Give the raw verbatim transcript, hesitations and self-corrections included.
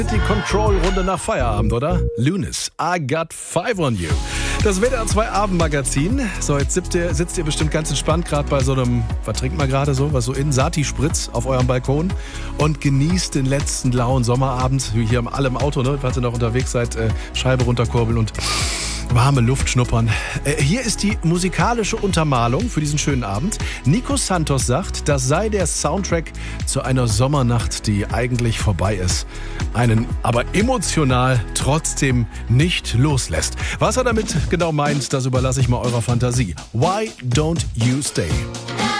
Die Control-Runde nach Feierabend, oder? Lunis, I got five on you. Das W D R zwei Abendmagazin. So, jetzt sitzt ihr, sitzt ihr bestimmt ganz entspannt gerade bei so einem, was trinkt man gerade so, was so in Sati-Spritz auf eurem Balkon und genießt den letzten lauen Sommerabend, wie hier alle im Auto, ne, falls ihr noch unterwegs seid, äh, Scheibe runterkurbeln und warme Luft schnuppern. Äh, hier ist die musikalische Untermalung für diesen schönen Abend. Nico Santos sagt, das sei der Soundtrack zu einer Sommernacht, die eigentlich vorbei ist. Einen aber emotional trotzdem nicht loslässt. Was er damit genau meint, das überlasse ich mal eurer Fantasie. Why don't you stay?